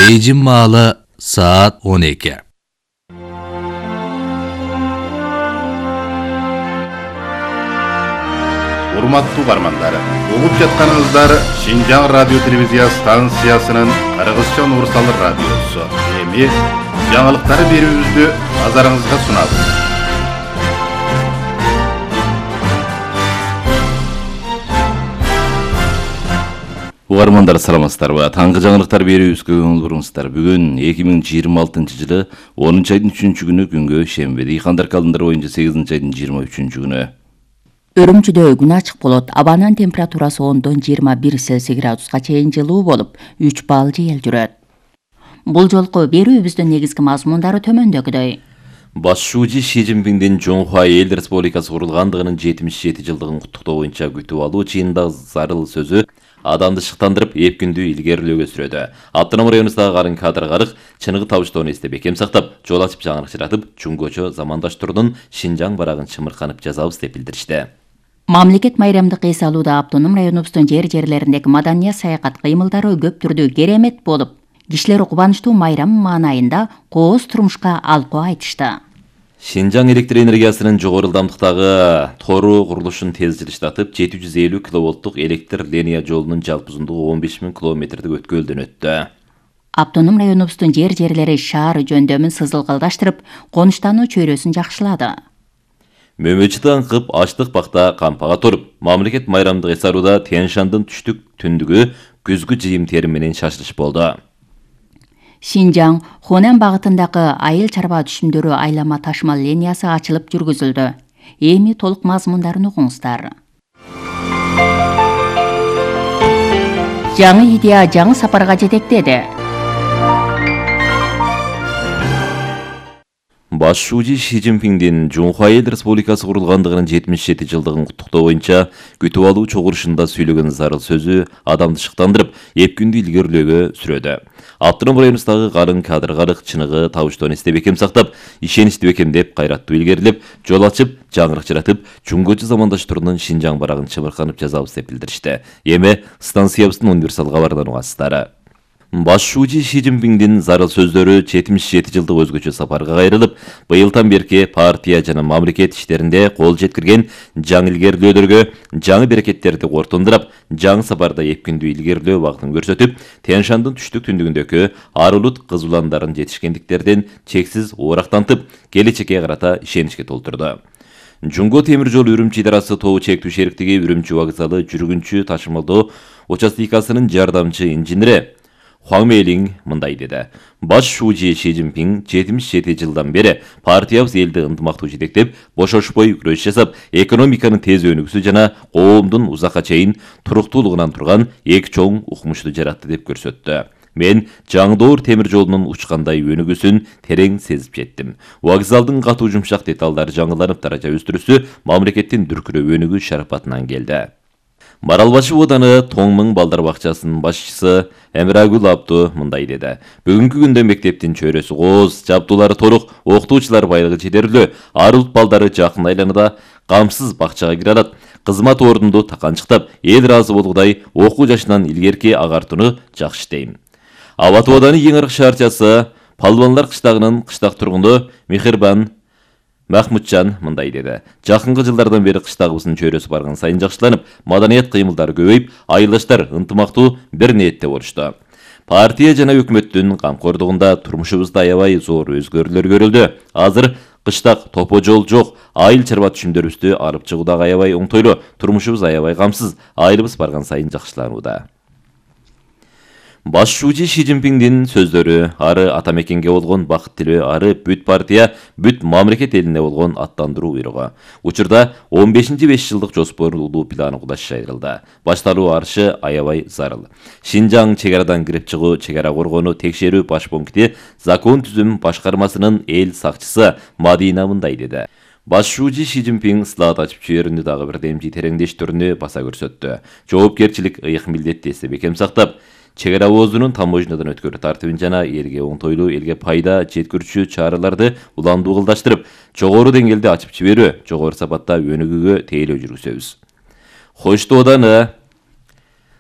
Бейжің маалы saat 12. Урматтуу бармандар, угуп жатканыңыздар Шинжаң радио телевизия станциясынын кыргызча универсал радиосу. Эми жаңылыктар берүүбүздү назарыңызга сунабыз. Угармандар саламатсыздарбы? Таңкы жаңылыктар берүүбүзгө көңүл буруңуздар. Бүгүн 2026-жылы 10 айдын 3 күнү күнгө шембе. Дыйкандар календарь боюнча 8 айдын 23 күнү. Үрүмчүдө күн ачык болот. Абанын температурасы 10-21 Цельсий градуска чейин жылуу болуп, 3 балл жел жүрөт. Бул жолку берүүбүздүн негизги мазмундары төмөндөгүдөй. Башчуучу Ши Цзиньпиндин Жоңхуа Эл Республикасы курулгандыгынын 77 жылдыгын куттуктоо боюнча күтүп алуу чыйында зарыл сөзү адамды шыктандырып, эпкүндүү илгерилөөгө сүрөдү. Автоном районундагы карын кадыр-карык чыныгы табыштоону эстеп бекем сактап, жол ачып жаңырык жыратып, Чуңгочо замандаштыруудун Шинжаң барагын чымырканып жазабыз деп билдиришти. Мамлекет майрамдык эс алууда автоном районубуздун жер-жерлериндеги маданият саякат кыймылдары көп түрдүү керемет болуп, кишилер кубанычтуу майрам маанайында кооз турмушка алкоо айтышты. Шинжаң электр энергиясынын жогору ылдамдыктагы тору курулушун тез жылыштатып, 750 киловолттук электр линия жолунун жалпы узундугу 15.000 километрдик өткөлдөн өттү. Автоном районубуздун жер-жерлери шаар жөндөмүн сызылгылдаштырып, конуштануу чөйрөсүн жакшылады. Мөмөчү аңкып, аштык бакта кампага туруп, мамлекет майрамдык эс алууда Тянь-Шандын түштүк түндүгү күзгү жыйым терим менен шашылыш болду. Шинжаң Хонен багытындагы айыл чарба түшүмдөрү айлама ташмал линиясы ачылып жүргүзүлдү. Эми толук мазмундарын угуңуздар. Жаңы идея жаңы сапарга жетектеди. Башчуучу Ши Цзиньпиндин Жоңхуа Эл Республикасы курулгандыгынын 77 жылдыгын куттуктоо боюнча күтүп алуу чогулушунда сүйлөгөн зарыл сөзү адамды шыктандырып, эпкүндүү илгерилөөгө сүрөдү. Автоном районундагы карын кадыр-карык чыныгы табыштоону эстеп бекем сактап, ишеничти бекемдеп, кайраттуу илгерилеп, жол ачып, жаңырык жыратып, Чуңгочу замандаштыруудун Шинжаң барагын чымырканып жазабыз деп билдиришти. Эми станциябыздын универсал кабарынан угасыздар. Башчуучу Ши Цзиньпиндин зарыл сөздөрү 77 жылдык өзгөчө сапарга кайрылып, быйылдан берки партия жана мамлекет иштеринде кол жеткирген жаңы илгерилөөдөргө, жаңы берекеттерди кортундурап, жаңы сапарда эпкүндүү илгерилөө багытын көрсөтүп, Тянь-Шандын түштүк түндүгүндөгү ар улут кыз уландарын жетишкендиктерден чексиз оорактантып, келечекке карата ишеничке толтурду. Жунго темир жол Үрүмчү идарасы тобу чектүү шериктиги Үрүмчү вокзалы жүргүнчү ташымалдоо участикасынын жардамчы инженери Хуаң Мэйлинг мындай деди. Башчуучу Ши Цзиньпин 77 жылдан бери партиябыз элди ынтымактуу жетектеп, бошошпой күрөш жасап, экономиканын тез өнүгүүсү жана коомдун узакка чейин туруктуулугунан турган эки чоң укмушту жаратты деп көрсөттү. Мен жаңы доор темир жолунун учкандай өнүгүүсүн терең сезип жеттим. Вокзалдын катуу жумшак деталдары жаңыланып, даража өстүрүүсү мамлекеттин дүркүрөп өнүгүү шарапатынан келди. Маралбашы ооданы Тоңмың балдар бакчасынын башчысы Эмирагүл Абду мындай деди. Бүгүнкү күндө мектептин чөйрөсү кооз, жабдуулары торук, окутуучулар байлыгы жетерлүү, ар улут балдары жакын айланада камсыз бакчага кире алат. Кызмат ордунду таканчыктап, эл ыраазы болгудай окуу жашынан илгерки агартууну жакшы дейм. Абату ооданы эң аркы шаарчасы Палбанлар кыштагынын кыштак тургуну Мехрибан Махмутжан мындай деди. Жакынкы жылдардан бери кыштагыбыздын чөйрөсү барган сайын жакшыланып, маданият кыймылдары көбөйүп, айылдаштар ынтымактуу бир ниетте болушту. Партия жана өкмөттүн камкордугунда турмушубузда аябай зор өзгөрүүлөр көрүлдү. Азыр кыштак топо жол жок, айыл чарба түшүмдөрүбүздү алып чыгуудагы аябай оңтойлуу, турмушубуз аябай камсыз, айылыбыз барган сайын жакшыланууда. Башчуучу Ши Цзиньпиндин сөздөрү ары ата мекенге болгон бакыт тилөө, ары бүт партия, бүт мамлекет элине болгон аттандыруу буйругу. Учурда 15-5 жылдык жоспорлуу планы кудаш жайрылды. Башталуу арышы аябай зарыл. Шинжаң чегарадан кирип чыгуу, чегара коргонуу текшерүү баш пункти закон түзүм башкармасынын эл сакчысы Мадина мындай деди. Башчуучу Ши Цзиньпин ысылат ачып жиберүүнү дагы бир демчи тереңдештирүүнү баса көрсөттү. Жоопкерчилик ыйык милдетти эстеп бекем сактап, чегара оозунун таможнядан өткөрүү тартибин жана элге оңтойлуу, элге пайда жеткирүүчү чараларды уландуу кылдаштырып, жогору деңгээлде ачып жиберүү, жогору сапатта өнүгүүгө тейлөө жүргүзөбүз. Хоштооданы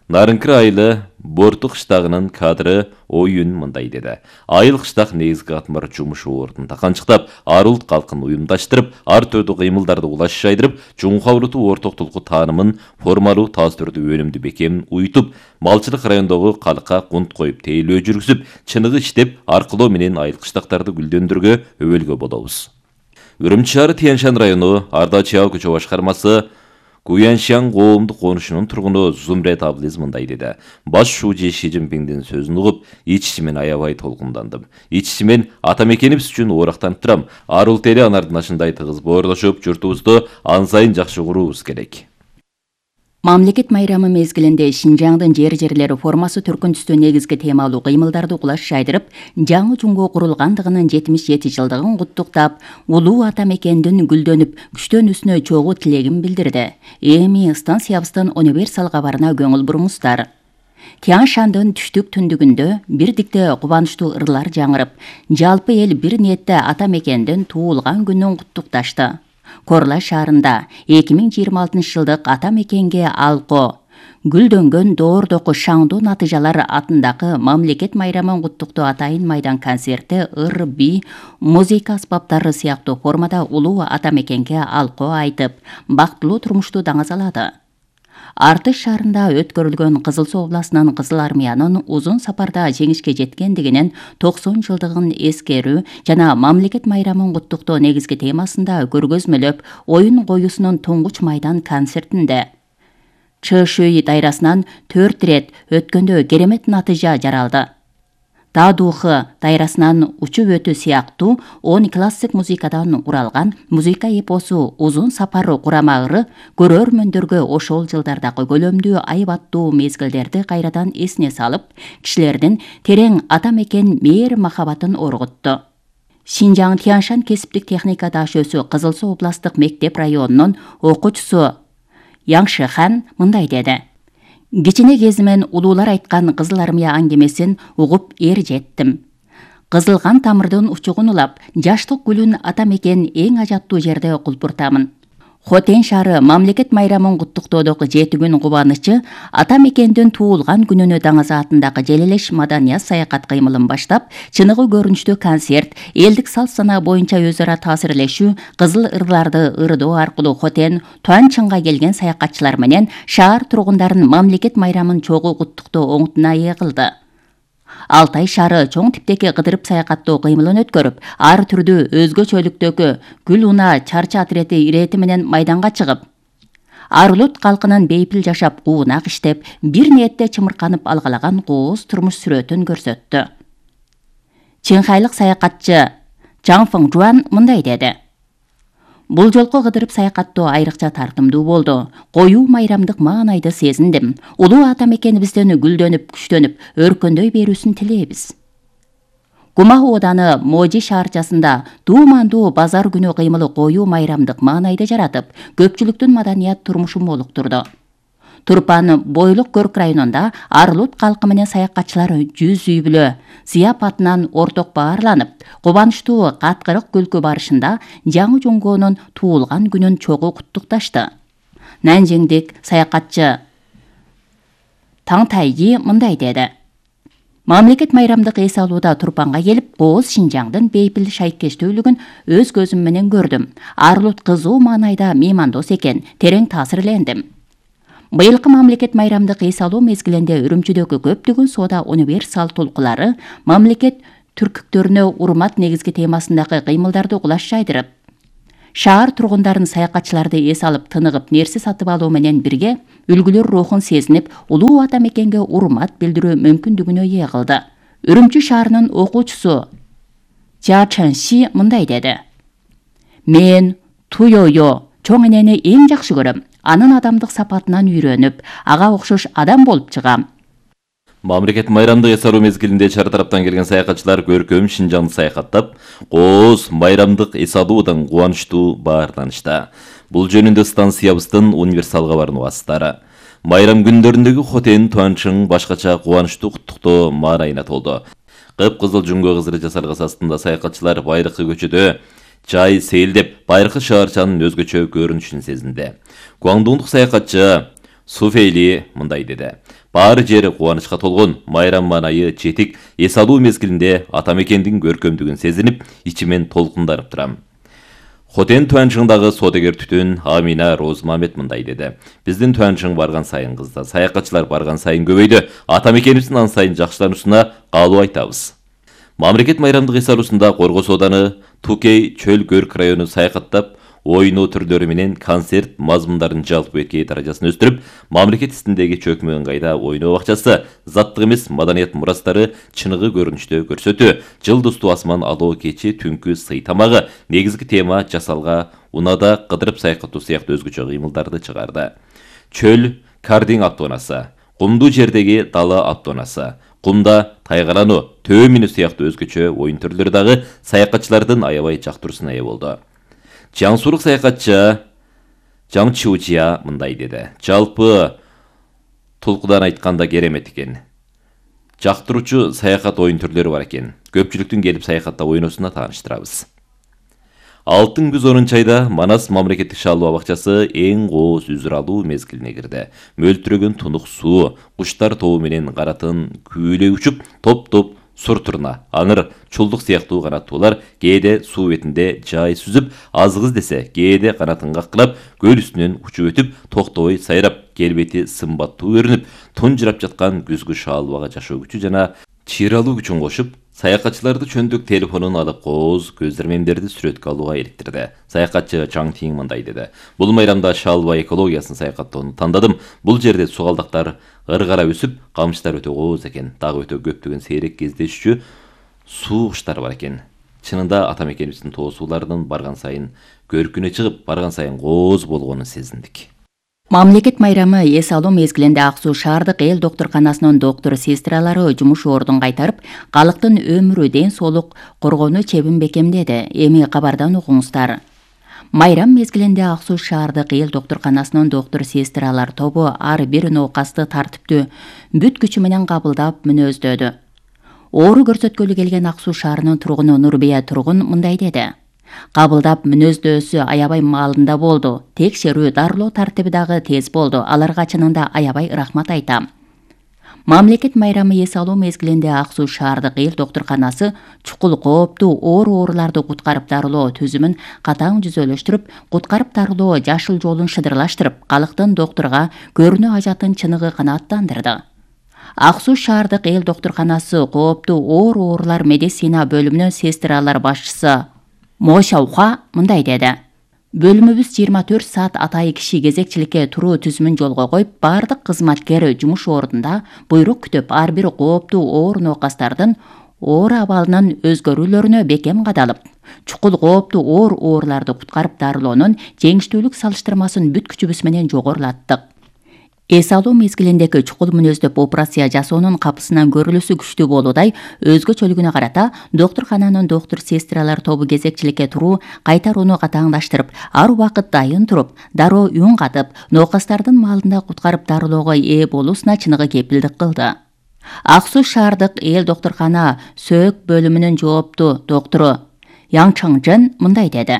Нарынкыр айылы Борту кыштагынын кадры оюн мындай деди. Айыл кыштак негизги атмар жумуш ордун таканчыктап, ар улут калкын уюмдаштырып, ар түрдүү кыймылдарды улаш жайдырып, жуңха уруту ортоктулку таанымын формалуу таз түрдүү өнүмдү бекем уютуп, малчылык райондогу калкка кунт коюп тейлөө жүргүзүп, чыныгы иштеп, аркылоо менен айыл кыштактарды гүлдөндүргө өбөлгө болобуз. Үрүмчү шаары Тяньшан району Арда Чаял көчө башкармасы Гуяншан коомдук конушунун тургуну Зумрет Аблиз мындай деди. Баш шууji Ши Цзиньпиңдин сөзүн угуп, ич-ичимен аябай толкундандым. Ич-ичимен ата мекенибиз үчүн орактанып турам. Ар улут эли анардын ашындай тыгыз боорлошуп, журтубузду ан сайын жакшы куруубуз керек. Мамлекет майрамы мезгилинде Шинжаңдын жер-жерлери формасы түркүн түстүү негизги темалуу кыймылдарды кулаш жайдырып, жаңы жумго курулгандыгынын 77 жылдыгын куттуктап, улуу ата мекендин гүлдөнүп, күчтөнүүсүнө чогуу тилегин билдирди. Эми станциябыздын универсал кабарына көңүл буруңуздар. Тяньшандын түштүк түндүгүндө бирдикте кубанычтуу ырлар жаңырып, жалпы эл бир ниетте ата мекендин туулган күнүн куттукташты. Корла шаарында 2026 жылдык ата мекенге алко гүлдөнгөн доордоку шаңдуу натыйжалар атындагы мамлекет майрамын куттуктоо атайын майдан концерти ыр, би, музыка аспаптары сыяктуу формада улуу ата мекенге алко айтып, бактылуу турмушту даңазалады. Артыш шаарында өткөрүлгөн Кызыл Суу областынын Кызыл армиянын узун сапарда жеңишке жеткендигинин 90 жылдыгын эскерүү жана мамлекет майрамын куттуктоо негизги темасында көргөзмөлөп, оюн коюусунун туңгуч майдан концертинде ЧШУ дайрасынан 4 рет өткөндө керемет натыйжа жаралды. Тадухы дайрасынан учуп өтүү сыяктуу 10 классик музыкадан куралган музыка эпосу узун сапар курамагыры көрөрмөндөргө ошол жылдардагы көлөмдүү айбаттуу мезгилдерди кайрадан эсине салып, кишилердин терең ата мекен мээр махабатын оргутту. Шинжаң Тяньшан кесиптик техника дашөөсү Кызыл Суу областтык мектеп районунун окуучусу Яңшыхан мындай деди. Кичине кезимен улуулар айткан Кызыл армия аңгемесин угуп жеттим. Кызылган тамырдын учугун улап, жаштык гүлүн ата мекен эң ажаттуу жерде кулпуртамын. Хотен шаары мамлекет майрамын куттуктоодогу 7 күн кубанычы ата мекендин туулган күнүнө даңазаатындагы желелеш маданият саякат кыймылын баштап, чыныгы көрүнүштүү концерт, элдик салт санаа боюнча өз ара таасирлешүү, кызыл ырларды ырдоо аркылуу Хотен, Туанчынга келген саякатчылар менен шаар тургундарын мамлекет майрамын чогуу куттуктоо оңутуна ээ кылды. Алтай шаары чоң типтеги кыдырып саякаттоо кыймылын өткөрүп, ар түрдүү өзгөчөлүктөгү гүл уна чарчы отрети ирети менен майданга чыгып, ар улут калкынын бейпил жашап, куунак иштеп, бир ниетте чымырканып алгалаган кооз турмуш сүрөтүн көрсөттү. Чыңхайлык саякатчы Чаң Фың Жуан мындай деди. Бул жолку кыдырып саякаттоо айрыкча тартымдуу болду. Коюу майрамдык маанайды сезиндим. Улуу ата мекенибизден гүлдөнүп, күчтөнүп, өркөндөй берүүсүн тилейбиз. Кумах ооданы Можи шаарчасында дуумандуу базар күнү кыймылы коюу майрамдык маанайды жаратып, көпчүлүктүн маданият турмушун молуктурду. Турпан бойлук көрк районунда арлут калкы менен саякатчылар 100 үй бүлө зыяпатынан орток баарланып, кубанычтуу каткырык күлкү барышында жаңы жуңгоонун туулган күнүн чогуу куттукташты. Нанжиңдик саякатчы Таң Тайги мындай деди. Мамлекет майрамдык эс алууда Турпанга келип, кооз Шинжаңдын бейпил шайкештүүлүгүн өз көзүм менен көрдүм. Арлут кызуу маанайда меймандос экен, терең таасирлендим. Быйылкы мамлекет майрамдык эс алуу мезгилинде Үрүмчүдөгү көптөгөн соода универсал толкулары мамлекет түркүктөрүнө урмат негизги темасындагы кыймылдарды кулаш жайдырып, шаар тургундарын саякатчыларды эс алып тыныгып нерсе сатып алуу менен бирге үлгүлөр рухун сезинип, улуу ата мекенге урмат билдирүү мүмкүндүгүнө ээ кылды. Үрүмчү шаарынын окуучусу Жа Чэнши мындай деди. Мен Туйойо чоң энени эң жакшы көрөм. Анын адамдык сапатынан үйрөнүп, ага окшош адам болуп чыгам. Мамлекет майрамдык эс алуу мезгилинде чар тараптан келген саякатчылар көркөм Шинжаңды саякаттап, кооз майрамдык эс алуудан кубанычтуу баарланышты. Бул жөнүндө станциябыздын универсал кабарынын убастары. Майрам күндөрүндөгү Хотен, Туанчың башкача кубанычтуу куттуктоо маанайына толду. Кып-кызыл жуңго кызыры жасалгас астында саякатчылар байракы көчөдө чай сейилдеп, байыркы шаарчанын өзгөчө көрүнүшүн сезинди. Гуаңдуңдук саякатчы Суфейли мындай деди. Баары жери кубанычка толгон, майрам маанайы жетик эс алуу мезгилинде атамекендин көркөмдүгүн сезинип, ичимен толкунданып турам. Хотен Туанчыңдагы содегер түтүн Амина Розмамет мындай деди. Биздин Туанчың барган сайын кызда, саякатчылар барган сайын көбөйдү. Атамекенибиздин ан сайын жакшылануусуна каалоо айтабыз. Мамлекет майрамдык эс алуусунда Коргос ооданы Тукей чөл көрк району саякаттап, ойноо түрлөрү менен концерт мазмундарын жалпы эки даражасын өстүрүп, мамлекет истиндеги чөкмө ыңгайда ойноо бакчасы, заттык эмес маданият мурастары чыныгы көрүнүштө көрсөтүү, жылдыздуу асман алоо кечи түнкү сый тамагы, негизги тема жасалга унада кыдырып саякаттоо сыяктуу өзгөчө кыймылдарды чыгарды. Чөл кардинг аттоонасы, кумдуу жердеги дала аттоонасы, кумда тайгалануу, төө минүү сыяктуу өзгөчө оюн түрлөрү дагы саякатчылардын аябай жактыруусуна ээ болду. Жаңсулук саякатчы Жаң Чиужия мындай деди. Жалпы толкудан айтканда керемет экен. Жактыруучу саякат оюн түрлөрү бар экен. Көпчүлүктүн келип саякатта ойносуна тааныштырабыз. Алтын күз 10 айда Манас мамлекеттик шаалуу бакчасы эң кооз үзүр алуу мезгилине кирди. Мөлтүрөгөн тунук суу, куштар тобу менен каратын күүлөй учуп, топ-топ сур турна, аңыр, чулдук сыяктуу канаттуулар кээде суу бетинде жай сүзүп, азгыз десе, кээде канатын каккылап, көл үстүнөн учуп өтүп, токтобой сайрап, келбети сымбаттуу көрүнүп, тунжурап жаткан күзгү шаалбага жашоо күчү жана чыйралуу күчүн кошуп, саякатчыларды чөндүк телефонун алып кооз, көздөрмемдерди сүрөткө алууга иликтирди. Саякатчы Чаң Тиң мындай деди. Бул майрамда шаалба экологиясын саякаттоону тандадым. Бул жерде сугалдактар ыргара өсүп, камыштар өтө кооз экен. Дагы өтө көптөгөн сейрек кездешүүчү суу куштар бар экен. Чынында атамекенибиздин тоо сууларынын барган сайын көркүнө чыгып, барган сайын кооз болгонун сезиндик. Мамлекет майрамы эс алуу мезгилинде Ак Суу шаардык эл доктурканасынын доктур сестралары жумуш ордун кайтарып, калктын өмүрү, ден соолук коргонуу чебин бекемдеди. Эми кабардан угуңуздар. Майрам мезгилинде Ак Суу шаардык эл доктурканасынын доктур сестралар тобу ар бир ноокасты тартиптүү бүт күчү менен кабылдап мүнөздөдү. Оору көрсөткөлү келген Ак Суу шаарынын тургуну Нурбия Тургун мындай деди. Кабылдап мүнөздөөсү аябай маалында болду. Текшерүү, дарылоо тартиби дагы тез болду. Аларга чынында аябай рахмат айтам. Мамлекет майрамы эс алуу мезгилинде Ак Суу шаардык эл доктурканасы чукул кооптуу ооруларды куткарып дарылоо түзүмүн катаң жүзөлөштүрүп, куткарып дарылоо жашыл жолун шыдырлаштырып, калктын доктурга көрүнүү ажатын чыныгы канааттандырды. Ак Суу шаардык эл доктурканасы кооптуу оорулар медицина бөлүмүнүн сестралар башчысы Мо Шауха мындай деди. Бөлүмүбүз 24 саат атайы киши кезекчиликке туруу түзүмүн жолго коюп, бардык кызматкер жумуш ордунда буйрук күтүп, ар бир кооптуу оор ноокастардын оор абалынын өзгөрүүлөрүнө бекем кадалып, чукул кооптуу ооруларды куткарып дарылоонун жеңиштүүлүк салыштырмасын бүт күчүбүз менен жогорулаттык. Эс алуу мезгилиндеги чукул мүнөздөп операция жасоонун капысынан көрүлүүсү күчтүү болуудай өзгөчөлүгүнө карата доктуркананын доктур сестралар тобу кезекчиликке туруу кайтарууну катаңдаштырып, ар убакыт дайын туруп, дароо үн катып, ноокастардын маалында куткарып дарылоого ээ болуусуна чыныгы кепилдик кылды. Ак Суу шаардык эл доктуркана сөөк бөлүмүнүн жооптуу доктору Яң Чаңжен мындай деди.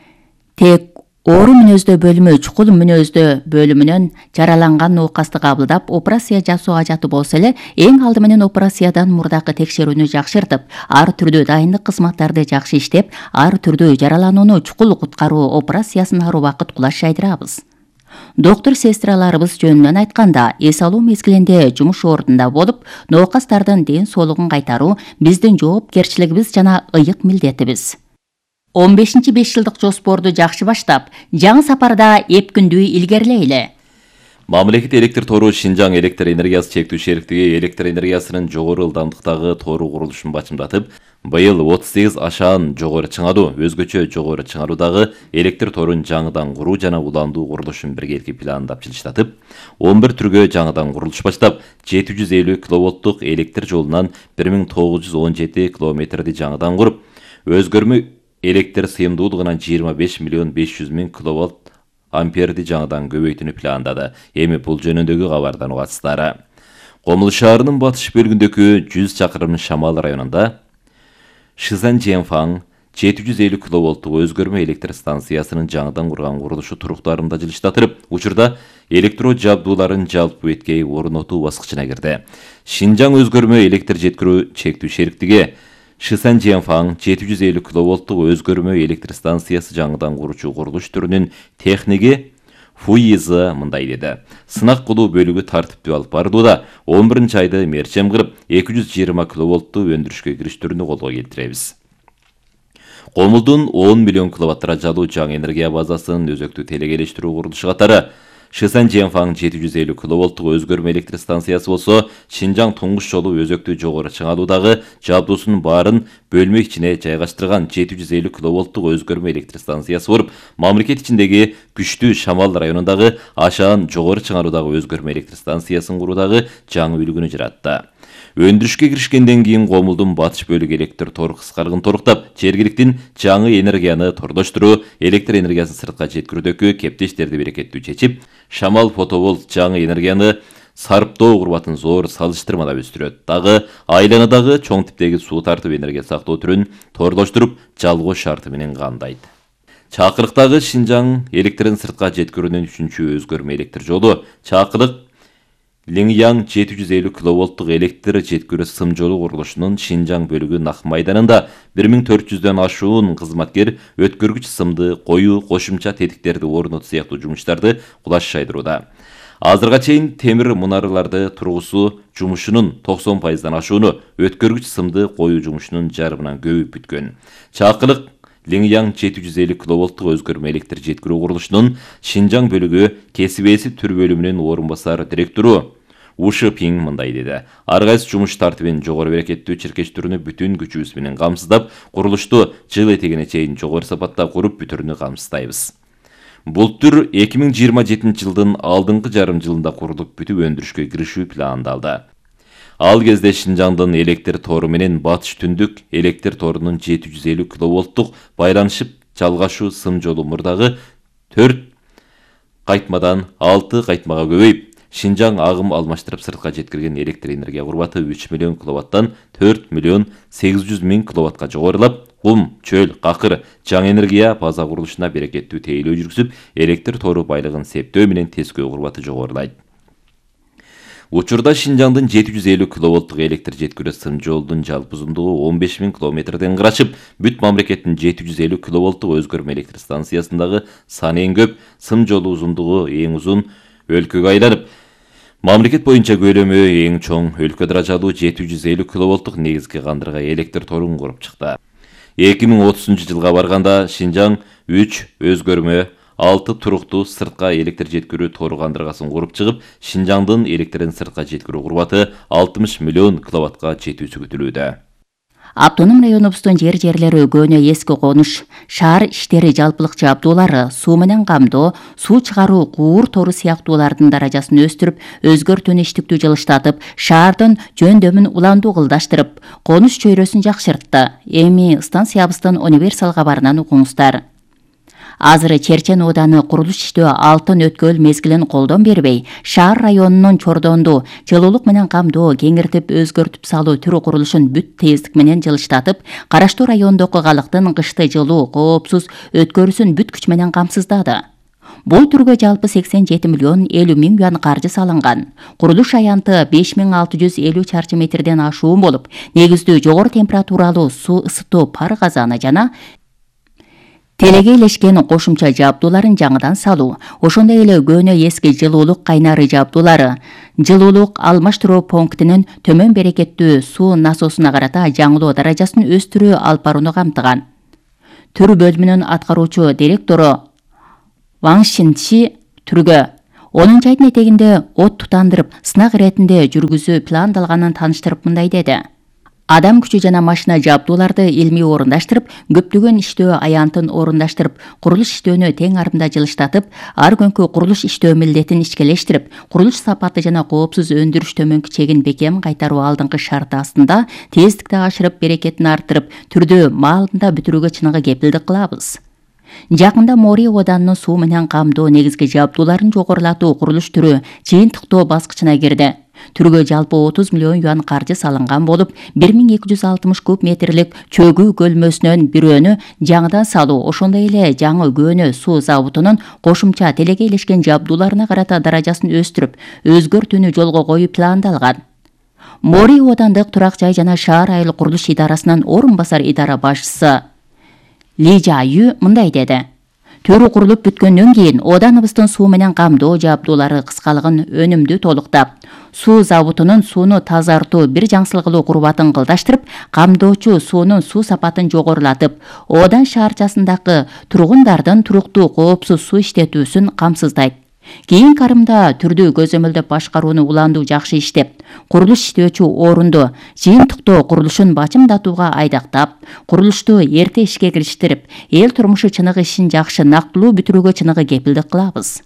Тек оору мүнөздөө бөлүмү чукул мүнөздөө бөлүмүнөн жараланган ноокасты кабылдап, операция жасоо ажаты болсо эле, эң алды менен операциядан мурдакы текшерүүнү жакшыртып, ар түрдүү дайындык кызматтарды жакшы иштеп, ар түрдүү жараланууну чукул куткаруу операциясын ар убакыт кулаш жайдырабыз. Доктур сестраларыбыз жөнүнөн айтканда, эс алуу мезгилинде жумуш ордунда болуп, ноокастардын ден соолугун кайтаруу биздин жоопкерчилигибиз жана ыйык милдетибиз. 15-5 жылдык жоспорду жакшы баштап, жаңы сапарда эп күндүү илгерилейли. Мамлекет электр тору Шинжаң электр энергиясы чектүү шериктиги электр энергиясынын жогору ылдамдыктагы тору курулушун бачымдатып, быйыл 38 ашаан жогору чыңалуу, өзгөчө жогору чыңалуудагы электр торун жаңыдан куруу жана уландуу курулушун биргеликти пландап жылыштатып, 11 түргө жаңыдан курулуш баштап, 750 киловолттук электр жолунан 1917 километрди жаңыдан куруп, өзгөрмө электр сыйымдуулугунан 25 миллион 500 миң киловатт амперди жаңыдан көбөйтүүнү пландады. Эми бул жөнүндөгү кабардан угасыздар. Комул шаарынын батыш бөлүгүндөгү 100 чакырым Шамал районунда Шизан Женфаң 750 киловолттук өзгөрмө электр станциясынын жаңыдан курган курулушу туруктарында жылыштатырып, учурда электро жабдууларын жалпы беткей орнотуу баскычына кирди. Шинжаң өзгөрмө электр жеткирүү чектүү шериктиги Шысанжианфаң 750 киловолттук өзгөрмө электр станциясы жаңыдан куручу курулуш түрүнүн техниги Фуизы мындай деди. Сынак кылуу бөлүгү тартиптүү алып бардууда 11-айда мерчем кырып 220 киловолттуу өндүрүшкө кириштерүүнү колго келтиребиз. Комулдун 10 миллион киловатт даражалуу жаңы энергия базасынын өзөктүү телекелештирүү курулушу катары Шысанжианфаң 750 киловолттук өзгөрмө электр станциясы болсо, Шинжаң туңгуч жолу өзөктүү жогору чыңалуудагы жабдуусунун баарын бөлмө ичине жайгаштырган 750 киловолттук өзгөрмө электр станциясы болуп, мамлекет ичиндеги күчтүү Шамал районундагы Ашаан жогору чыңалуудагы өзгөрмө электр станциясын куруудагы жаңы үлгүнү жаратты. Өндүрүшкө киришкенден кийин Комулдун батыш бөлүгү электр тору кыскаргын торуктап, жергиликтин жаңы энергияны тордоштуруу, электр энергиясын сыртка жеткирүүдөгү кептештерди берекеттүү чечип, Шамал фотоволт жаңы энергияны сарптоо курбатын зор салыштырмада өстүрөт. Дагы айланадагы чоң типтеги суу тартып энергия сактоо түрүн тордоштуруп, жалгоо шарты менен камдайт. Чакырыктагы Шинжаң электрин сыртка жеткирүүнүн 3-чү өзгөрмө электр жолу Чакырык Лиңяң 750 киловолттук электр жеткирүү сым жолу курулушунун Шинжаң бөлүгү Нак майданында 1400дөн ашуун кызматкер өткөргүч сымды коюу, кошумча тетиктерди орнотуу сыяктуу жумуштарды кулаш шайдырууда. Азырга чейин темир мунараларды тургузуу жумушунун 90%дан ашууну, өткөргүч сымды коюу жумушунун жарымынан көбүп бүткөн. Чакырык Лиңяң 750 киловолттук өзгөрмө электр жеткирүү курулушунун Шинжаң бөлүгү кесип ээси түр бөлүмүнүн орун басар директору Ушы Пиң мындай деди. Ар кайсы жумуш тартибин жогору берекеттүү чиркештирүүнү бүтүн күчүбүз менен камсыздап, курулушту жыл этегине чейин жогору сапатта куруп бүтүрүүнү камсыздайбыз. Бул түр 2027 жылдын алдыңкы жарым жылында курулуп бүтүп өндүрүшкө киришүү пландалды. Ал кезде Шинжаңдын электр тору менен батыш түндүк электр торунун 750 киловолттук байланышып жалгашуу сым жолу мурдагы 4 кайтмадан 6 кайтмага көбөйүп, Шинжаң агым алмаштырып сыртка жеткирген электр энергия курбаты 3 миллион киловаттан 4 миллион 800 миң киловаттка жогорулап, кум, чөл, какыр, жаңы энергия база курулушуна берекеттүү тейлөө жүргүзүп, электр тору байлыгын септөө менен тескөө курбаты жогорулайт. Учурда Шинжаңдын 750 киловолттук электр жеткирүү сым жолдун жалпы узундугу 15 миң километрден кырашып, бүт мамлекеттин 750 киловолттук өзгөрмө электр станциясындагы саны эң көп, сым жолу узундугу эң узун өлкөгө айланып, мамлекет боюнча көлөмү эң чоң өлкө даражалуу 750 киловолттук негизги кандырга электр торун куруп чыкты. 2030 жылга барганда Шинжаң 3 өзгөрмө 6 туруктуу сыртка электр жеткирүү тору кандыргасын куруп чыгып, Шинжаңдын электрин сыртка жеткирүү курбаты 60 миллион киловаттка жетүүсү күтүлүүдө. Автоном районубуздун жерлери көөнө эски конуш, шаар иштери жалпылык жабдуулары, суу менен камдоо, суу чыгаруу, куур тору сыяктуулардын даражасын өстүрүп, өзгөртүүнү иштиктүү жылыштатып, шаардын жөндөмүн уландуу кылдаштырып, конуш чөйрөсүн жакшыртты. Эми станциябыздын универсал кабарынан угуңуздар. Азыр Черчен ооданы курулуш иштөө алтын өткөл мезгилин колдон бербей, шаар районунун чордонду жылуулук менен камдоо, кеңиртип өзгөртүп салуу түрү курулушун бүт тездик менен жылыштатып, караштуу райондогу калктын кышты жылуу, коопсуз өткөрүүсүн бүт күч менен камсыздады. Бул түргө жалпы 87 миллион 50 миң юан каржы салынган. Курулуш аянты 5650 чарчы метрден ашуун болуп, негиздүү жогору температуралуу суу ысытуу пар казаны жана телегейлешкен кошумча жабдууларын жаңыдан салуу, ошондой эле көөнө эски жылуулук кайнары жабдуулары, жылуулук алмаштыруу пунктинин төмөн берекеттүү суу насосуна карата жаңылоо даражасын өстүрүү алып барууну камтыган. Түр бөлүмүнүн аткаруучу директору Ваң Шинчи түргө 10 айдын этегинде от тутандырып, сынак иретинде жүргүзүү пландалганын таныштырып мындай деди. Адам күчү жана машина жабдууларды илмий орундаштырып, көптөгөн иштөө аянтын орундаштырып, курулуш иштөөнү тең арымда жылыштатып, ар күнкү курулуш иштөө милдетин ишкелештирип, курулуш сапаты жана коопсуз өндүрүш төмөнкү чегин бекем кайтаруу алдыңкы шарты астында тездикти ашырып, берекетин арттырып, түрдү маалында бүтүрүүгө чыныгы кепилдик кылабыз. Жакында Мори оданынын суу менен камдоо негизги жабдууларын жогорулатуу курулуш түрү жыйынтыктоо баскычына кирди. Түргө жалпы 30 миллион юан каржы салынган болуп, 1260 куб метрлик чөгүү көлмөсүнөн бирөөнү жаңыдан салуу, ошондой эле жаңы Көнө суу заводунун кошумча телекейлешкен жабдууларына карата даражасын өстүрүп, өзгөртүүнү жолго коюу пландалган. Мори оодандык турак жай жана шаар айыл курулуш идарасынын орун басар идара башчысы Ли Жаю мындай деди. Төрү курулуп бүткөндөн кийин ооданыбыздын суу менен камдоо жабдуулары кыскалыгын өнүмдүү толуктап, суу заводунун сууну тазартуу бир жаңсыл кылуу курбатын кылдаштырып, камдоочу суунун суу сапатын жогорулатып, оодан шаарчасындагы тургундардын туруктуу коопсуз суу иштетүүсүн камсыздайт. Кийин карымда түрдүү көзөмөлдөп башкарууну уландуу жакшы иштеп, курулуш иштөөчү орунду жыйынтыктоо курулушун бачымдатууга айдактап, курулушту эрте ишке кириштирип, эл турмушу чыныгы ишин жакшы нактылуу бүтүрүүгө чыныгы кепилдик кылабыз.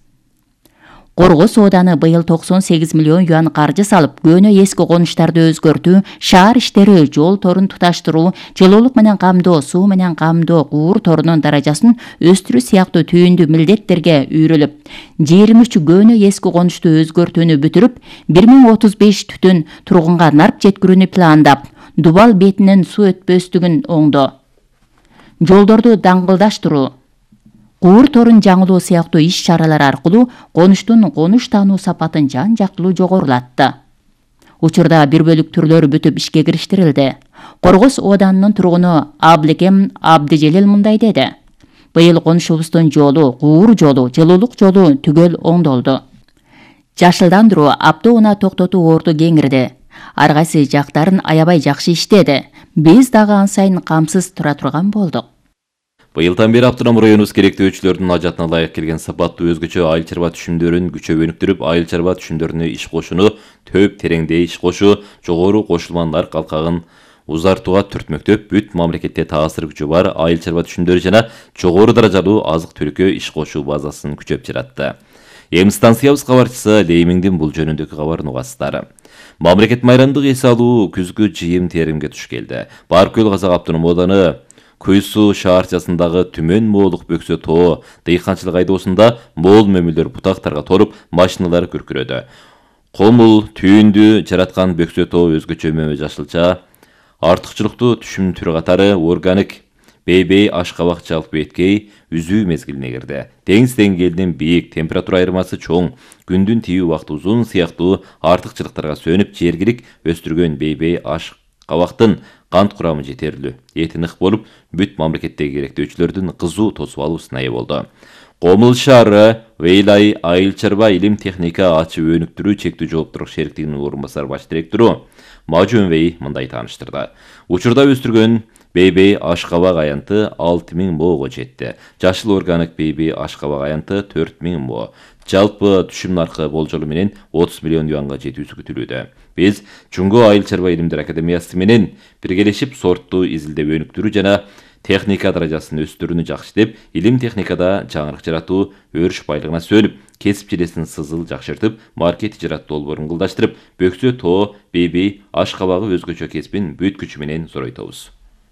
Коргос ооданы быйыл 98 миллион юан каржы салып, Көнө эски конуштарды өзгөртүү, шаар иштери, жол торун туташтыруу, жылуулук менен камдоо, суу менен камдоо, куур торунун даражасын өстүрүү сыяктуу түйүндүү милдеттерге үйрүлүп, 23 Көнө эски конушту өзгөртүүнү бүтүрүп, 1035 түтүн тургунга нарп жеткирүүнү пландап, Дубал бетинин суу өтпөстүгүн оңдоо, жолдорду даңгылдаштыруу, куур торун жаңылоо сыяктуу иш-чаралар аркылуу конуштун конуш таануу сапатын жан-жактылуу жогорулатты. Учурда бир бөлүк түрлөр бүтүп ишке кириштирилди. Коргос ооданынын тургуну Аблекем Абдижелил мындай деди. Быйыл конушубуздун жолу, куур жолу, жылуулук жолу түгөл оңдолду. Жашылдандыруу, автоунаа токтотуу орду кеңирди. Ар кайсы жактарын аябай жакшы иштеди. Биз дагы ан сайын камсыз тура турган болдук. Быйылдан бери Автоном районубуз керектөөчүлөрдүн ажатына ылайык келген сапаттуу өзгөчө айыл чарба түшүмдөрүн күчөп өнүктүрүп, айыл чарба түшүмдөрүнө иш кошууну төп тереңдей иш кошуу, жогору кошулма нарк алкагын узартууга түртмөктөп, бүт мамлекетте таасир күчү бар айыл чарба түшүмдөрү жана жогору даражалуу азык түлүккө иш кошуу базасын күчөп жаратты. Эми станциябыз кабарчысы Леймиңдин бул жөнүндөгү кабарын угасыздар. Мамлекет майрандык эс алуу күзгү жыйым теримге туш келди. Баркөл Казак автоном ооданы Куйсу шаарчасындагы Түмөн Моолук Бөксө тоо дыйканчылык айдоосунда моол мөмүлдөр бутактарга толуп, машиналар күркүрөдү. Комул, түйүндү жараткан Бөксө тоо өзгөчө мөмө жашылча, артыкчылыктуу түшүм түрү катары органик бейбей ашкабак жалпы беткей үзүү мезгилине кирди. Деңиз деңгээлинин бийик, температура айырмасы чоң, күндүн тийүү убакыты узун сыяктуу артыкчылыктарга сөнүп, жергилик өстүргөн бейбей ашкабактын кант курамы жетерлүү, эти нык болуп, бүт мамлекеттеги керектөөчүлөрдүн кызуу тосуп алуусуна ээ болду. Комул шаары Вейлай айыл чарба илим техника ачып өнүктүрүү чектүү жооптуулук шериктигинин орун басар баш директору Мажөнбей мындай тааныштырды. Учурда өстүргөн бейбей ашкабак аянты 6000 моого жетти. Жашыл органик бейбей ашкабак аянты 4000 мо. Жалпы түшүм наркы болжолу менен 30 миллион юанга жетүүсү күтүлүүдө. Биз Жуңго айыл чарба илимдер академиясы менен биргелешип сортту изилдеп өнүктүрүү жана техника даражасын өстүрүүнү жакшы деп, илим техникада жаңырык жаратуу, өрүш байлыгына сөнүп, кесип желесин сызыл жакшыртып, маркет ижарат долбоорун кылдаштырып, Бөксө тоо, бейбей ашкабагы өзгөчө кесибин бүт күчү менен зоройтобуз.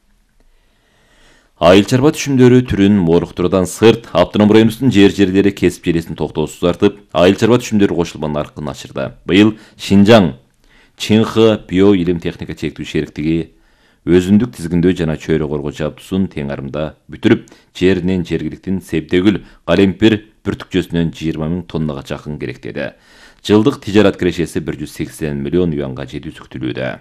Айыл чарба түшүмдөрү түрүн моруктуруудан сырт, автоном районубуздун жерлери кесип желесин токтоосуз артып, айыл чарба түшүмдөрү кошулма наркын ачырды. Быйыл Шинжаң Чинхы био илим техника чектүү шериктиги өзүндүк тизгиндөө жана чөйрө коргоо жабдуусун тең арымда бүтүрүп, жеринен жергиликтин себдегүл, калемпир бүртүкчөсүнөн 20 000 тоннага жакын керектеди. Жылдык тижарат кирешеси 180 миллион юанга жетүүсү күтүлүүдө.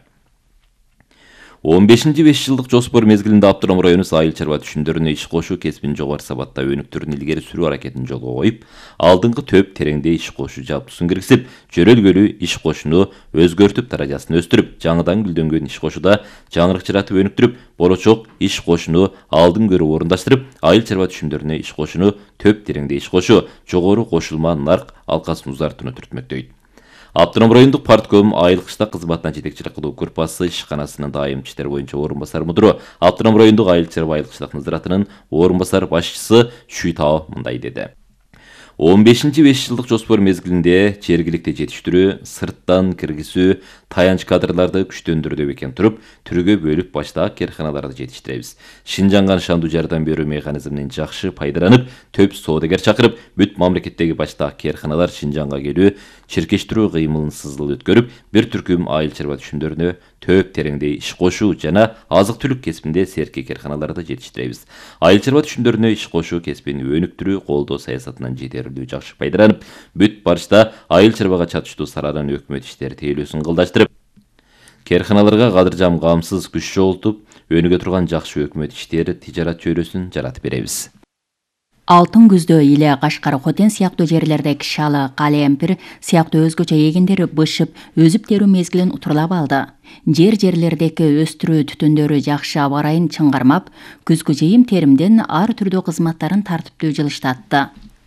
15-5 жылдык жоспор мезгилинде Автоном районубуз айыл чарба түшүмдөрүнө иш кошуу кесибин жогору сабатта өнүктүрүүнү илгери сүрүү аракетин жолго коюп, алдыңкы төп тереңде иш кошуу жабдуусун киргизип, жөрөлгөлүү иш кошууну өзгөртүп, даражасын өстүрүп, жаңыдан гүлдөнгөн иш кошууда жаңырык жаратып өнүктүрүп, болочок иш кошууну алдын көрүп орундаштырып, айыл чарба түшүмдөрүнө иш кошууну төп тереңде иш кошуу, жогору кошулма нарк алкасын узартууну түртмөктөйт. Автоном райондук партком айыл кыштак кызматына жетекчилик кылуу группасы ишканасынын дайым иштер боюнча орун басар мудуру, Автоном райондук айыл чарба айыл кыштак назаратынын орун басар башчысы Шүйтао мындай деди. 15-5 жылдык жоспор мезгилинде жергиликти жетиштирүү, сырттан киргизүү, таянч кадрларды күчтөндүрүп экен туруп, түргө бөлүп баштаак керканаларды жетиштиребиз. Шинжанга нышандуу жардам берүү механизминен жакшы пайдаланып, төп соодагер чакырып, бүт мамлекеттеги баштаак керканалар Шинжанга келүү, чиркештирүү кыймылын сызыл өткөрүп, бир түркүм айыл чарба түшүмдөрүнө төп тереңдей иш кошуу жана азык-түлүк кесибинде серки керканаларды жетиштиребиз. Айыл чарба түшүмдөрүнө иш кошуу кесибин өнүктүрүү, колдоо саясатынан жетерлүү жакшы пайдаланып, бүт барышта айыл чарбага чатыштуу саралан өкмөт иштери тейлөөсүн кылдаштырып, керканаларга кадыржам камсыз күч жогултуп, өнүгө турган жакшы өкмөт иштери тижарат чөйрөсүн жаратып беребиз. Алтын күздө Иле, Кашкар, Хотен сыяктуу жерлердеги шалы, калемпир сыяктуу өзгөчө эгиндер бышып, өзүп терүү мезгилин утурлап алды. Жерлердеги өстүрүү түтүндөрү жакшы аба ырайын чыңгармап, күзгү жыйым теримден ар түрдүү кызматтарын тартиптүү жылыштатты.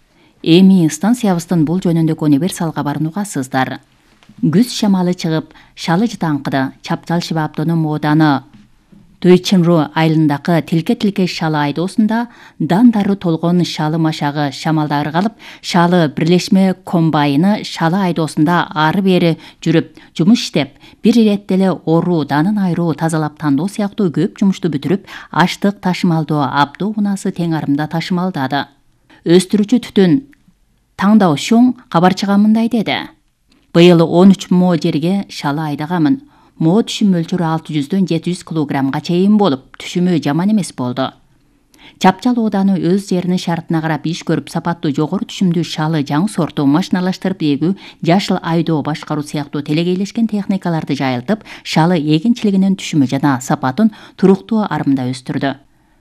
Эми станциябыздын бул жөнүндөгү универсал кабарын угасыздар. Күз шамалы чыгып, шалы жытаңкыды. Чапчал Шиба автоном ооданы Төйчүнру айылындагы тилке шалы айдоосунда дандары толгон шалы машагы шамалда ыргалып, шалы бирлешме комбайны шалы айдоосунда ары-бери жүрүп, жумуш иштеп, бир иретте эле оруу, данын айыруу, тазалап тандоо сыяктуу көп жумушту бүтүрүп, аштык ташымалдоо абдоо унасы тең арымда ташымалдады. Өстүрүүчү түтүн Таңдау Шоң кабарчыга мындай деди. Быйыл 13 мо жерге шалы айдагамын. Мо түшүм мөлчөрү 600-дөн 700 килограммга чейин болуп, түшүмү жаман эмес болду. Чапчал ооданы өз жеринин шартына карап иш көрүп, сапаттуу жогору түшүмдүү шалы жаңы сорту машиналаштырып эгүү, жашыл айдоо башкаруу сыяктуу телегейлешкен техникаларды жайылтып, шалы эгинчилигинин түшүмү жана сапатын туруктуу арымда өстүрдү.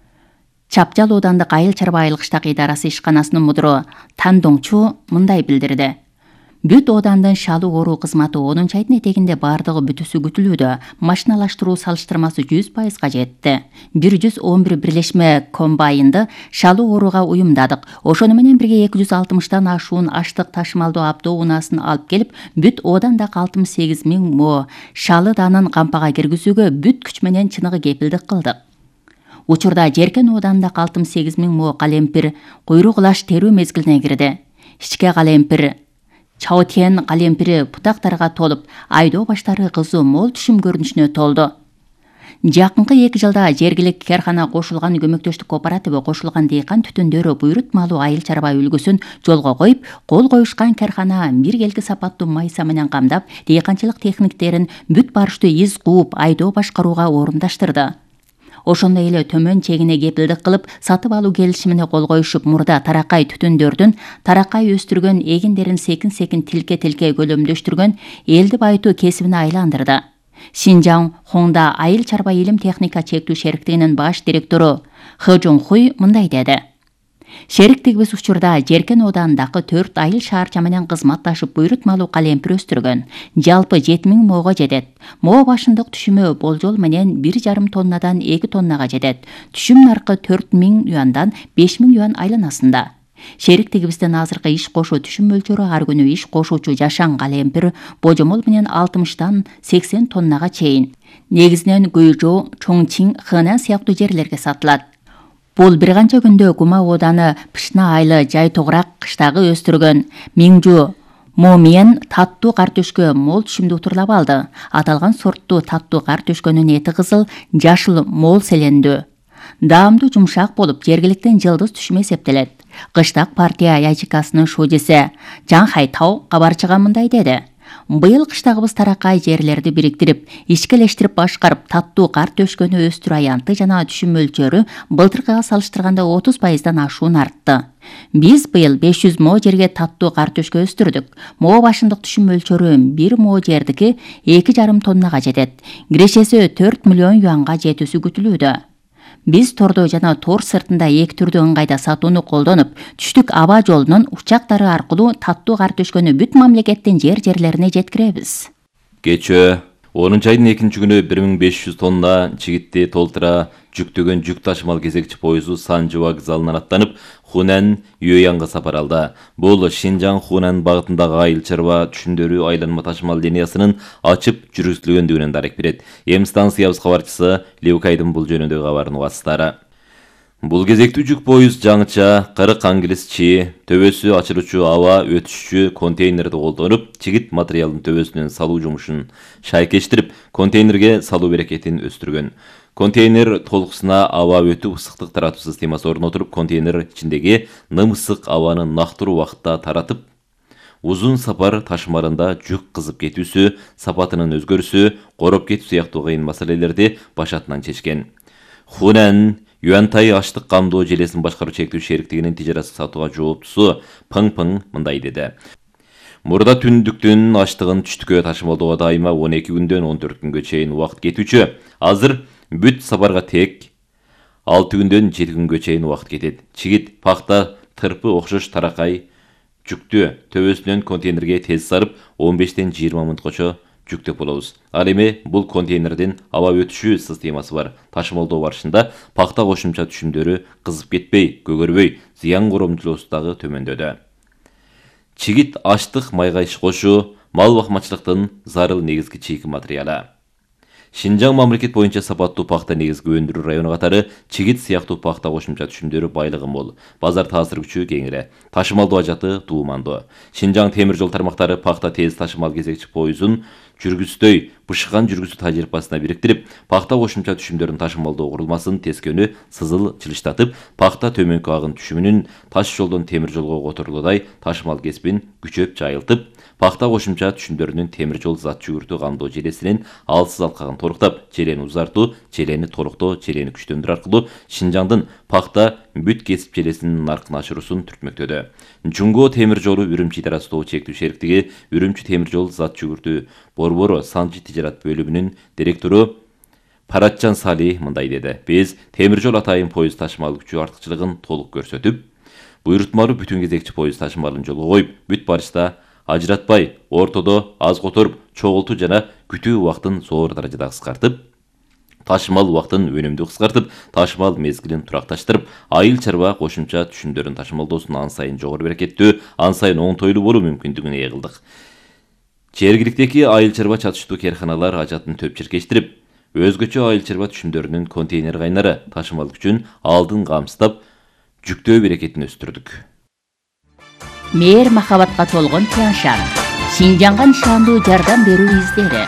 Чапчал оодандык айыл чарба айылгыштак идарасы ишканасынын мудуру Тандоңчу мындай билдирди. Бүт оодандын шалы оруу кызматы 10 айдын этегинде бардыгы бүтүсү күтүлүүдө. Машиналаштыруу салыштырмасы 100%га жетти. 111 бирлешме комбайнды шалы орууга уюмдадык. Ошону менен бирге 260тан ашуун аштык ташымалдоо абдоо унасын алып келип, бүт оодандагы 68 000 мо шалы данын кампага киргизүүгө бүт күч менен чыныгы кепилдик кылдык. Учурда Жеркен оодандагы 68 000 мо калемпир куйрук лаш терүү мезгилине кирди. Ичке калемпир Чаотен калемпири бутактарга толуп, айдоо баштары кызуу мол түшүм көрүнүшүнө толду. Жакынкы 2 жылда жергиликтик керкана кошулган көмөктөштүк кооперативи кошулган дыйкан түтүндөрү буйрутмалуу айыл чарба үлгүсүн жолго коюп, кол коюшкан керкана биргелки сапаттуу майса менен камдап, дыйканчылык техниктерин бүт барыштуу из кууп айдоо башкарууга орундаштырды. Ошондой эле төмөн чегине кепилдик кылып, сатып алуу келишимине кол коюшуп, мурда таракай түтүндөрдүн таракай өстүргөн эгиндерин секин тилке көлөмдөштүргөн элди байытуу кесибине айландырды. Шинжаң Хоңда айыл чарба илим техника чектүү шериктигинин баш директору Хэжун Хуй мындай деди. Шериктигибиз учурда Жеркен оодандагы 4 айыл шаарча менен кызматташып буйрутмалуу калемпир өстүргөн. Жалпы 7000 мого жетет. Мо башындык түшүмү болжол менен 1,5 тоннадан 2 тоннага жетет. Түшүм наркы 4000 юандан 5000 юан айланасында. Шериктигибиздин азыркы иш кошуу түшүм мөлчөрү ар күнү иш кошуучу жашаң калемпир божомол менен 60тан 80 тоннага чейин. Негизинен Гуйжоу, Чоңчин, Хэнан сыяктуу жерлерге сатылат. Бул бир канча күндө Гума ооданы Пышна айылы жай тогурак кыштагы өстүргөн Миңжу Момиен таттуу картөшкө мол түшүмдү утурлап алды. Аталган сорттуу таттуу картөшкөнүн эти кызыл, жашыл мол селендүү. Даамдуу жумшак болуп, жергиликтен жылдыз түшүм эсептелет. Кыштак партия ячейкасынын шуудиси Жан Хайтау кабарчыга мындай деди. Быйыл кыштагыбыз таракай жерлерди бириктирип, ишкелештирип башкарып, таттуу картөшкөнү өстүрүү аянты жана түшүм мөлчөрү былтыркыга салыштырганда 30%дан ашуун артты. Биз быйыл 500 мо жерге таттуу картөшкө өстүрдүк. Мо башындык түшүм мөлчөрү 1 мо жердики 2,5 тоннага жетет. Кирешеси 4 миллион юанга жетүүсү күтүлүүдө. Биз тордо жана тор сыртында эки түрдүү ыңгайда сатууну колдонуп, түштүк аба жолунун учактары аркылуу таттуу картөшкөнү бүт мамлекеттин жерлерине жеткиребиз. Кечөө 10 айдын 2-күнү 1500 тонна чигитти толтура жүктөгөн жүк ташымал кезекчи поезу Санжы вокзалынан аттанып, Хунан Юянга сапар алды. Бул Шинжаң Хунан багытындагы айыл чарба түшүмдөрү айланма ташымал линиясынын ачып жүргүзүлгөндүгүнөн дарек берет. Эми станциябыз кабарчысы Леукайдын бул жөнүндөгү кабарын угасыздар. Бул кезектүү жүк поезд жаңыча 40 аңгилис чи, төбөсү ачылуучу аба өтүшчү контейнерди колдонуп, чигит материалдын төбөсүнөн салуу жумушун шайкештирип, контейнерге салуу берекетин өстүргөн. Контейнер толкусуна аба өтүп ысыктык таратуу системасы орнотуруп, контейнер ичиндеги ным ысык абаны нактуруу убакытта таратып, узун сапар ташымалында жүк кызып кетүүсү, сапатынын өзгөрүүсү, короп кетүү сыяктуу кыйын маселелерди башатынан чечкен. Хунан Юантай аштык камдоо желесин башкаруу чектүү шериктигинин тижарат сатууга жооптусу Пың мындай деди. Мурда түндүктүн аштыгын түштүккө ташымалдоого дайыма 12 күндөн 14 күнгө чейин убакыт кетүүчү. Азыр бүт сапарга тек 6 күндөн 7 күнгө чейин убакыт кетет. Чигит, пахта, тырпы окшош таракай жүктү төбөсүнөн контейнерге тез сарып 15-тен 20 мүнөткөчө жүктөп болобуз. Ал эми бул контейнердин аба өтүшүү системасы бар. Ташымалдоо барышында пахта кошумча түшүмдөрү кызып кетпей, көгөрбөй, зыян коромчулугу дагы төмөндөдү. Чигит аштык майга иш кошуу, мал бакмачылыктын зарыл негизги чийки материалы. Шинжаң мамлекет боюнча сапаттуу пахта негизги өндүрүү району катары чигит сыяктуу пахта кошумча түшүмдөрү байлыгы мол. Базар таасир күчү кеңири. Ташымалдоо ажаты туумандуу. Шинжаң темир жол тармактары пахта тез ташымал кезекчи поездун жүргүздөй бышыган жүргүзүү тажрыйбасына бириктирип, пахта кошумча түшүмдөрүн ташымалдоо курулмасын тескөнү сызыл жылыштатып, пахта төмөнкү агын түшүмүнүн таш жолдон темир жолго которулудай ташымал кесипин күчөп жайылтып, пахта кошумча түшүмдөрүнүн темир жол зат жүгүртүү камдоо желесинин алсыз алкагын торуктап, желени узартуу, желени толуктоо, желени күчтөндүрүү аркылуу Шинжаңдын пахта бүт кесип желесинин наркын ашыруусун түртмөктөдү. Жунго темир жолу Үрүмчү итара стоо чектүү шериктиги Үрүмчү темир жол зат жүгүртүү борбору санжы тижарат бөлүмүнүн директору Паратжан Сали мындай деди. Биз темир жол атайын поезд ташымал күчү артыкчылыгын толук көрсөтүп, буйрутмалуу бүтүн кезекчи поезд ташымалын жолго коюп, бүт барышта ажыратпай, ортодо аз которуп, чогултуу жана күтүү убактын зор даражада кыскартып, ташымал убактын өнүмдүү кыскартып, ташымал мезгилин туракташтырып, айыл чарба кошумча түшүмдөрүн ташымалдоосун ан сайын жогору берекеттүү, ан сайын оңтойлуу болуу мүмкүндүгүн ээ кылдык. Жергиликтеги айыл чарба чатыштуу керканалар ажатын төп чиркештирип, өзгөчө айыл чарба түшүмдөрүнүн контейнер кайнары ташымал күчүн алдын камсыздап, жүктөө берекетин өстүрдүк. Мээр махабатка толгон Тяншан. Шинжаңга нишандуу жардам берүү издери.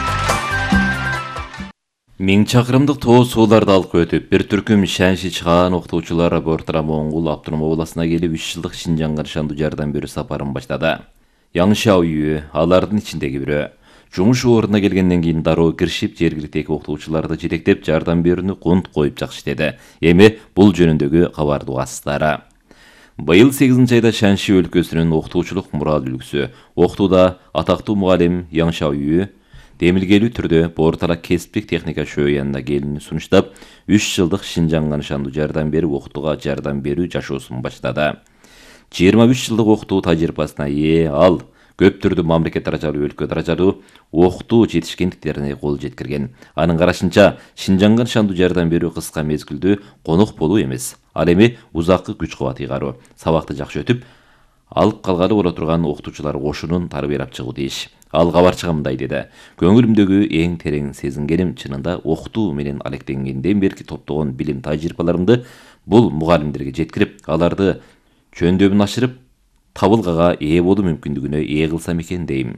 1000 чакырымдык тоо сууларды алып өтүп, бир түркүм Шанши чыгаан окутуучулар Бортара Моңгул автоном областына келип 3 жылдык Шинжаңга нишандуу жардам берүү сапарын баштады. Яң Шаоюй алардын ичиндеги бирөө. Жумуш ордуна келгенден кийин дароо киришип, жергиликтеги окутуучуларды жетектеп жардам берүүнү кунт коюп жакшы деди. Эми бул жөнүндөгү кабардуу астары. Быйыл 8 айда Шанши өлкөсүнүн окутуучулук мурал үлгүсү, окутууда атактуу мугалим Яң Шаоюй демилгелүү түрдө Бортала кесиптик техника шөөнүнө келини сунуштап, 3 жылдык Шинжаңга нишандуу жардам берип, окутууга жардам берүү жашоосун баштады. 23 жылдык окутуу тажрыйбасына ээ ал көп түрдүү мамлекет даражалуу, өлкө даражалуу окутуу жетишкендиктерине кол жеткирген. Анын карашынча, Шинжаңга нишандуу жардам берүү кыска мезгилдүү конок болуу эмес. Ал эми узаккы күч кубат ыйгаруу. Сабакты жакшы өтүп, алып калгалы боло турган окутуучулар кошунун тарбиялап чыгуу дейиш. Ал кабарчыга мындай деди. Көңүлүмдөгү эң терең сезингеним чынында окутуу менен алектенгенден берки топтогон билим тажрыйбаларымды бул мугалимдерге жеткирип, аларды жөндөмүн ашырып, табылгага ээ болуу мүмкүндүгүнө ээ кылсам экен дейм.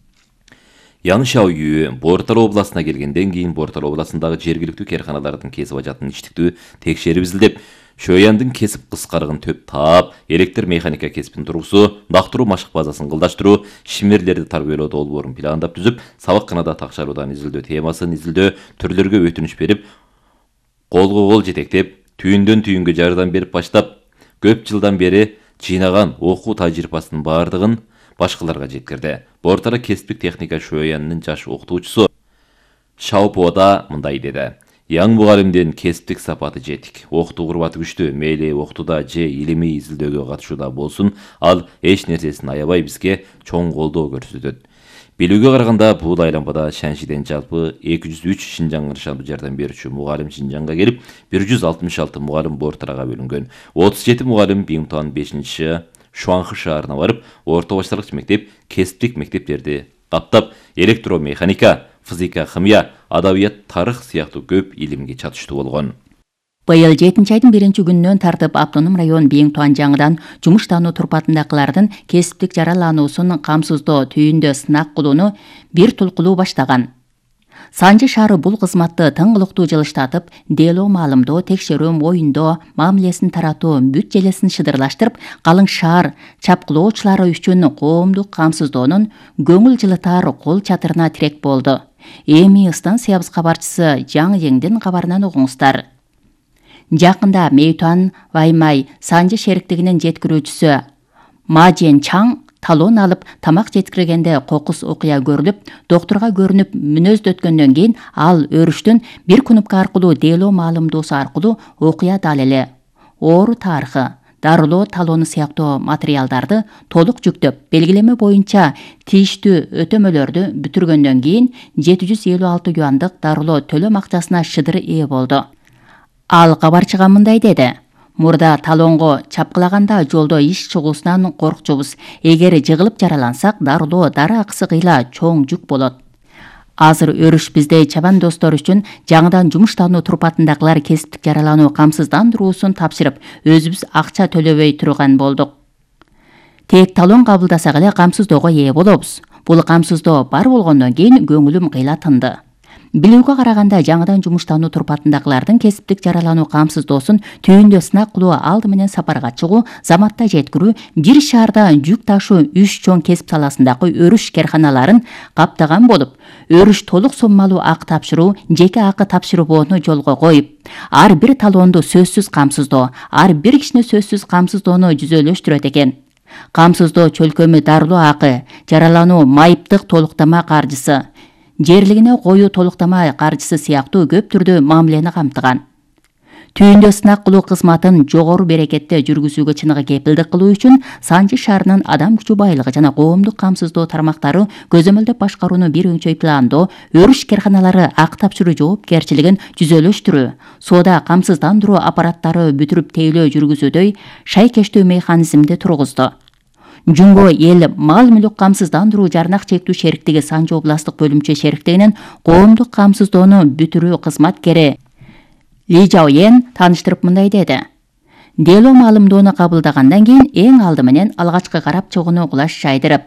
Яң Шаоюй Бортала областына келгенден кийин Бортала областындагы жергиликтүү керканалардын кесип ажатын иштиктүү текшерип изилдеп, шөяндын кесип кыскарыгын төп таап, электр механика кесипин тургузуу, нактыруу машык базасын кылдаштыруу, шимерлерди тарбиялоо долбоорун пландап түзүп, сабакканада такшалуудан изилдөө темасын изилдөө, түрлөргө өтүнүч берип, колго кол жетектеп, түйүндөн түйүнгө жардам берип баштап, көп жылдан бери жыйнаган окуу тажрыйбасынын баардыгын башкаларга жеткирди. Бортала кесиптик техника шөөнүнүн жаш окутуучусу Шаопода мындай деди. Яң мугалимдин кесиптик сапаты жетик. Окутуу курбаты күчтүү, мейли окутууда же илимий изилдөөгө катышууда болсун, ал эч нерсесин аябай бизге чоң колдоо көрсөтөт. Билүүгө караганда бул айланмада Шаншиден жалпы 203 Шинжаңга нишандуу жардам берүүчү мугалим Шинжаңга келип, 166 мугалим Борталага бөлүнгөн. 37 мугалим Биңтуан 5 Шуанхы шаарына барып, орто башталгыч мектеп, кесиптик мектептерди каптап, электромеханика, физика, химия, адабият, тарых сыяктуу көп илимге чатыштуу болгон. Быйыл 7 айдын 1 күнүнөн тартып Автоном район Бең Туан жаңыдан жумуштануу турпатындакылардын кесиптик жаралануусун камсыздоо түйүндө сынак кылууну бир тулкулуу баштаган. Санжы шаары бул кызматты тыңгылыктуу жылыштатып, дело маалымдоо, текшерүү, моюндоо, мамилесин таратуу, бүт желесин шыдырлаштырып, калың шаар чапкылоочулары үчүн коомдук камсыздоонун көңүл жылытар кол чатырына тирек болду. Эми станциябыз кабарчысы Жаңы Еңдин кабарынан угуңуздар. Жакында Мейтуан Ваймай Санжы шериктигинин жеткирүүчүсү Мажен Чаң талон алып тамак жеткиргенде кокус окуя көрүлүп, доктурга көрүнүп мүнөздөткөндөн кийин ал өрүштүн бир кнопка аркылуу дело маалымдоосу аркылуу окуя дал эле оору тарыхы, дарылоо талону сыяктуу материалдарды толук жүктөп, белгилеме боюнча тийиштүү өтөмөлөрдү бүтүргөндөн кийин 756 юандык дарылоо төлөм акчасына шыдыр ээ болду. Ал кабарчыга мындай деди: Мурда талонго чапкылаганда жолдо иш чыгуусунан коркчубуз. Эгер жыгылып жаралансак, дарылоо дары акысы кыйла чоң жүк болот. Азыр өрүш биздей чабан достор үчүн жаңыдан жумуштануу турпатындагылар кесиптик жаралануу камсыздандыруусун тапшырып, өзүбүз акча төлөбөй турган болдук. Тек талон кабылдасак эле камсыздоого ээ болобуз. Бул камсыздоо бар болгондон кийин көңүлүм кыйла тынды. Билүүгө караганда жаңыдан жумуштануу турпатындагылардын кесиптик жаралануу камсыздоосун түйүндө сынак кылуу, алды менен сапарга чыгуу, заматта жеткирүү, бир шаарда жүк ташуу 3 чоң кесип саласындагы өрүш керканаларын каптаган болуп, өрүш толук суммалуу акы тапшыруу, жеке акы тапшырбоону жолго коюп, ар бир талоонду сөзсүз камсыздоо, ар бир кишини сөзсүз камсыздоону жүзөлөштүрөт экен. Камсыздоо чөлкөмү дарылоо акы, жаралануу майыптык толуктама каржысы, жерлигине коюу толуктама каржысы сыяктуу көп түрдүү мамилени камтыган. Түйүндө сынак кылуу кызматын жогору берекетте жүргүзүүгө чыныгы кепилдик кылуу үчүн Санжы шаарынын адам күчү байлыгы жана коомдук камсыздоо тармактары көзөмөлдөп башкарууну бир өңчөй пландоо, өрүш керканалары акы тапшыруу жоопкерчилигин жүзөлөштүрүү, соода камсыздандыруу аппараттары бүтүрүп тейлөө жүргүзүүдөй шайкештүү механизмди тургузду. Жумго эл мал мүлүк камсыздандыруу жарнак чектүү шериктиги Санжы областык бөлүмчө шериктигинин коомдук камсыздоону бүтүрүү кызматкери Ли Жаоен тааныштырып мындай деди: Дело маалымдоону кабылдагандан кийин эң алды менен алгачкы карап чыгууну кулаш жайдырып,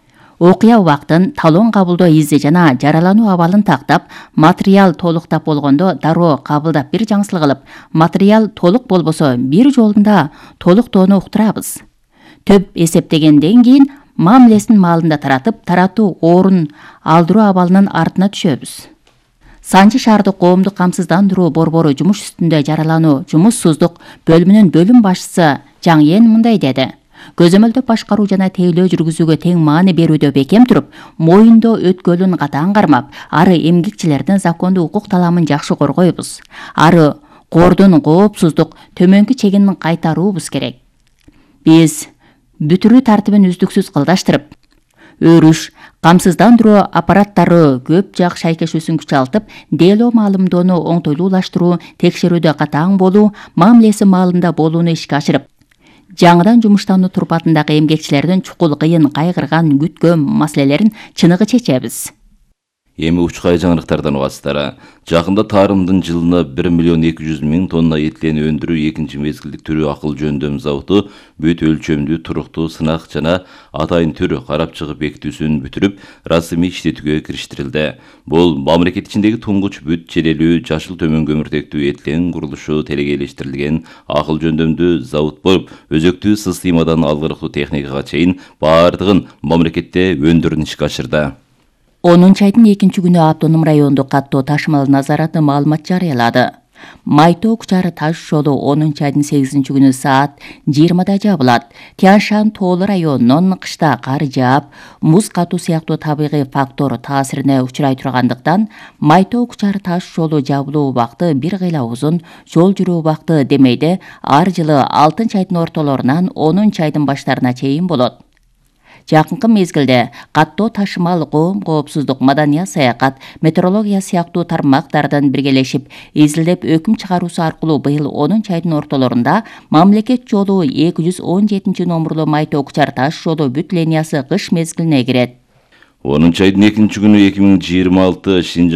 окуя убактын, талон кабылдоо изи жана жаралануу абалын тактап, материал толуктап болгондо дароо кабылдап бир жаңсыл кылып, материал толук болбосо бир жолунда толуктоону уктурабыз. Төп эсептегенден кийин мамилесин маалында таратып, таратуу орун алдыруу абалынын артына түшөбүз. Санжы шаардык коомдук камсыздандыруу борбору жумуш үстүндө жаралануу жумуссуздук бөлүмүнүн бөлүм башчысы Жаң Ен мындай деди: Көзөмөлдөп башкаруу жана тейлөө жүргүзүүгө тең маани берүүдө бекем туруп, моюндоо өткөлүн катаң кармап, ары эмгекчилердин закондуу укук таламын жакшы коргойбуз. Ары кордун коопсуздук төмөнкү чегин кайтаруубуз керек. Биз бүтүрүү тартибин үздүксүз кылдаштырып, өрүш, камсыздандыруу аппараттары көп жак шайкешүүсүн күчалтып, дело маалымдоону оңтойлуулаштыруу, текшерүүдө катаң болуу, мамилеси маалында болууну ишке ашырып, жаңыдан жумуштануу турпатындагы эмгекчилердин чукул кыйын кайгырган күткөн маселелерин чыныгы чечебиз. Эми учкай жаңырыктардан угасыздар. Жакында Тарымдын жылына 1.200.000 тонна этлени өндүрүү экинчи мезгилдик түрү акыл жөндөм заводу бүт өлчөмдүү туруктуу сынак жана атайын түрү карап чыгып бекитүүсүн бүтүрүп, расмий иштетүүгө кириштирилди. Бул мамлекет ичиндеги туңгуч бүт желелүү жашыл төмөн көмүртектүү этлен курулушу телегейлештирилген акыл жөндөмдүү завод болуп, өзөктүү системадан алгырыктуу техникага чейин баардыгын мамлекетте өндүрүүнү ишке ашырды. 10 айдын 2 күнү Автоном райондук каттоо ташымал назараты маалымат жарыялады. Майтоо Кучары таш жолу 10 айдын 8 күнү саат 20-да жабылат. Тяншан Тоолу районунун кышта кар жаап, муз катуу сыяктуу табигый фактор таасирине учурай тургандыктан, Майтоо Кучары таш жолу жабылуу убакты бир кыйла узун, жол жүрүү убакты демейде ар жылы 6 айдын ортолорунан 10 айдын баштарына чейин болот. Жакынкы мезгилде каттоо ташымал коом коопсуздук, маданият саякат, метеорология сыяктуу тармактардан биргелешип, изилдеп өкүм чыгаруусу аркылуу быйыл 10 айдын ортолорунда мамлекет жолу 217 номурлуу Майтоо Кучар таш жолу бүт линиясы кыш мезгилине кирет. 10 айдын 2 күнү 2026 Шинжаң